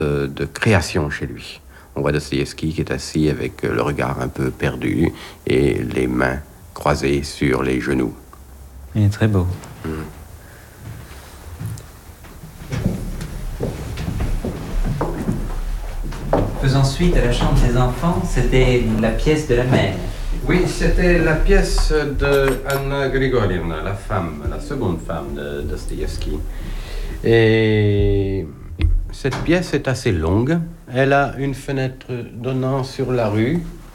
de création chez lui. On voit Dostoïevski qui est assis avec le regard un peu perdu et les mains croisées sur les genoux. Il est très beau. Faisant suite à la chambre des enfants, c'était la pièce de la mère. Oui, c'était la pièce de Anna Grigorievna, la seconde femme de Dostoïevski. Et cette pièce est assez longue. Elle a une fenêtre donnant sur la rue.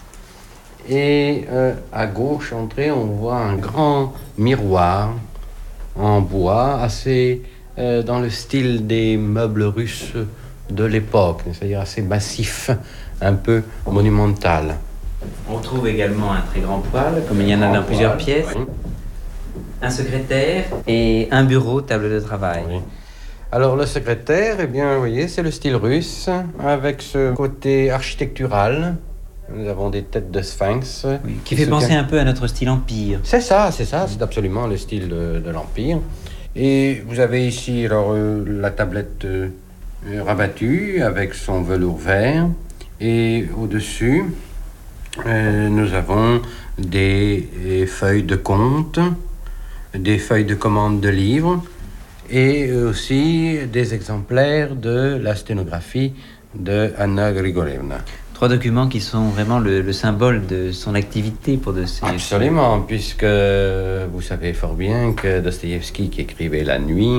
Et à gauche, entrée, on voit un grand miroir en bois, assez dans le style des meubles russes de l'époque, c'est-à-dire assez massif, un peu monumental. On trouve également un très grand poêle, comme il y en a dans plusieurs pièces, oui. Un secrétaire et un bureau, table de travail. Oui. Alors le secrétaire, eh bien, vous voyez, c'est le style russe, avec ce côté architectural. Nous avons des têtes de sphinx. Oui, qui fait penser un peu à notre style empire. C'est ça, c'est absolument le style de l'Empire. Et vous avez ici alors, la tablette rabattue avec son velours vert. Et au-dessus, nous avons des feuilles de compte, des feuilles de commande de livres et aussi des exemplaires de la sténographie de Anna Grigorievna. 3 documents qui sont vraiment le symbole de son activité pour Dostoïevski. Absolument, puisque vous savez fort bien que Dostoïevski, qui écrivait la nuit,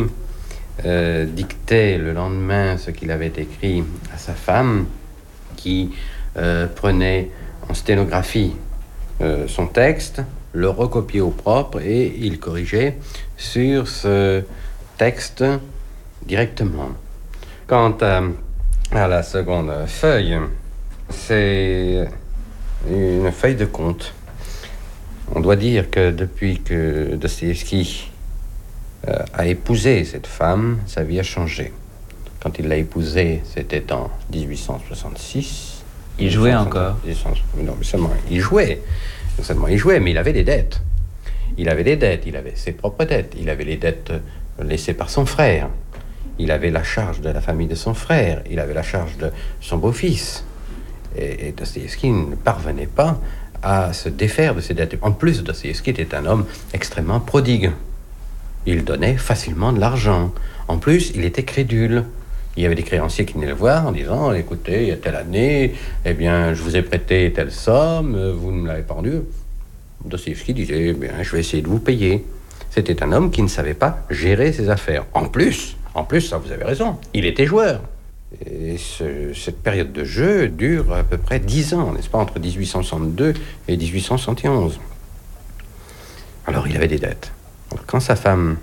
dictait le lendemain ce qu'il avait écrit à sa femme, qui prenait en sténographie son texte, le recopiait au propre et il corrigeait sur ce texte directement. Quant à la seconde feuille, c'est une feuille de compte. On doit dire que depuis que Dostoïevski a épousé cette femme, sa vie a changé. Quand il l'a épousée, c'était en 1866. Il jouait encore. Non, mais seulement, il jouait. Non seulement il jouait, mais il avait des dettes. Il avait des dettes, il avait ses propres dettes. Il avait les dettes laissées par son frère. Il avait la charge de la famille de son frère. Il avait la charge de son beau-fils. Et Dostoïevski ne parvenait pas à se défaire de ses dettes. En plus, Dostoïevski était un homme extrêmement prodigue. Il donnait facilement de l'argent. En plus, il était crédule. Il y avait des créanciers qui venaient le voir en disant « Écoutez, il y a telle année, eh bien, je vous ai prêté telle somme, vous ne me l'avez pas rendue. » Dostoïevski disait « Eh bien, je vais essayer de vous payer. » C'était un homme qui ne savait pas gérer ses affaires. En plus, ça, vous avez raison, il était joueur. Et cette période de jeu dure à peu près 10 ans, n'est-ce pas, entre 1862 et 1871. Alors, il avait des dettes. Alors, quand sa femme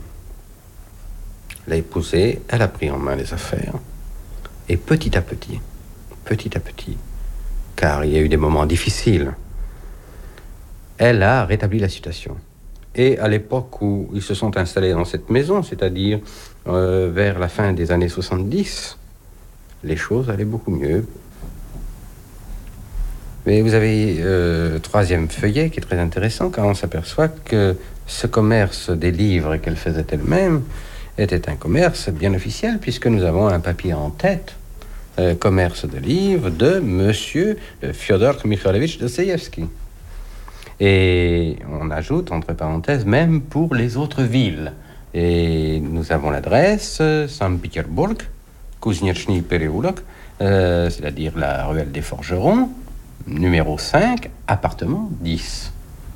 l'a épousé, elle a pris en main les affaires. Et petit à petit, car il y a eu des moments difficiles, elle a rétabli la situation. Et à l'époque où ils se sont installés dans cette maison, c'est-à-dire vers la fin des années 70, les choses allaient beaucoup mieux. Mais vous avez troisième feuillet qui est très intéressant, car on s'aperçoit que ce commerce des livres qu'elle faisait elle-même était un commerce bien officiel, puisque nous avons un papier en tête, commerce de livres de Monsieur Fyodor Mikhailovitch Dostoïevski. Et on ajoute, entre parenthèses, même pour les autres villes. Et nous avons l'adresse Saint-Pétersbourg, Kouznechny Pereoulok, c'est-à-dire la ruelle des Forgerons, numéro 5, appartement 10.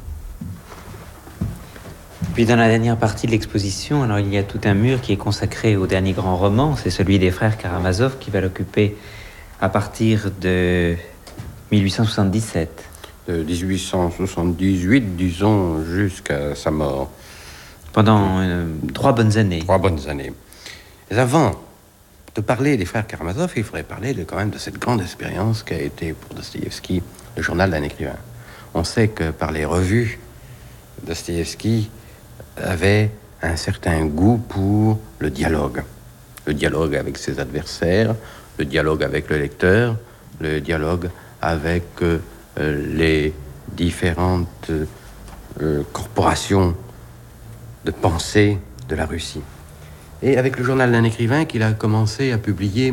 Puis dans la dernière partie de l'exposition, alors il y a tout un mur qui est consacré au dernier grand roman, c'est celui des frères Karamazov qui va l'occuper à partir de 1877. De 1878, disons, jusqu'à sa mort. Pendant 3 bonnes années. 3 bonnes années. Mais avant de parler des frères Karamazov, il faudrait parler quand même de cette grande expérience qu'a été pour Dostoïevski le journal d'un écrivain. On sait que par les revues, Dostoïevski avait un certain goût pour le dialogue avec ses adversaires, le dialogue avec le lecteur, le dialogue avec les différentes corporations de pensée de la Russie. Et avec le journal d'un écrivain qu'il a commencé à publier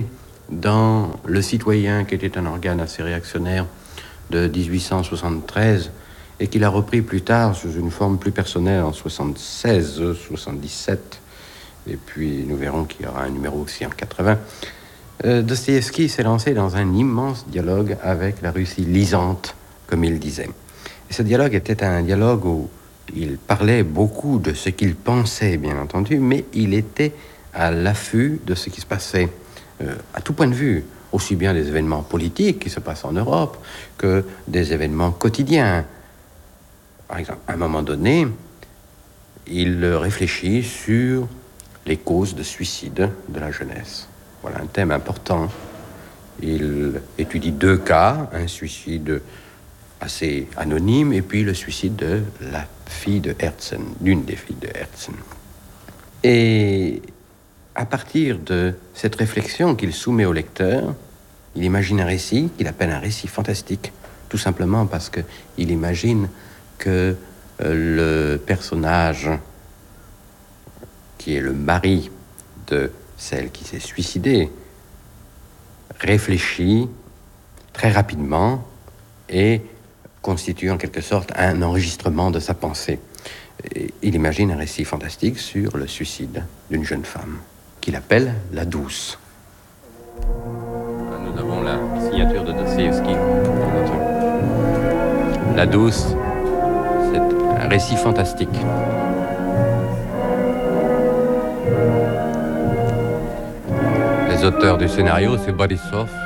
dans Le Citoyen, qui était un organe assez réactionnaire de 1873, et qu'il a repris plus tard sous une forme plus personnelle en 76, 77, et puis nous verrons qu'il y aura un numéro aussi en 80. Dostoïevski s'est lancé dans un immense dialogue avec la Russie lisante, comme il disait. Et ce dialogue était un dialogue où il parlait beaucoup de ce qu'il pensait, bien entendu, mais il était à l'affût de ce qui se passait à tout point de vue, aussi bien des événements politiques qui se passent en Europe que des événements quotidiens. Par exemple, à un moment donné, il réfléchit sur les causes de suicide de la jeunesse. Voilà un thème important. Il étudie 2 cas, un suicide assez anonyme et puis le suicide de la fille de Herzen, l'une des filles de Herzen. Et à partir de cette réflexion qu'il soumet au lecteur, il imagine un récit qu'il appelle un récit fantastique, tout simplement parce qu'il imagine que le personnage qui est le mari de celle qui s'est suicidée réfléchit très rapidement et constitue en quelque sorte un enregistrement de sa pensée. Et il imagine un récit fantastique sur le suicide d'une jeune femme qu'il appelle la Douce. Nous avons la signature de Dostoïevski. La Douce, c'est un récit fantastique. Les auteurs du scénario, c'est Borisov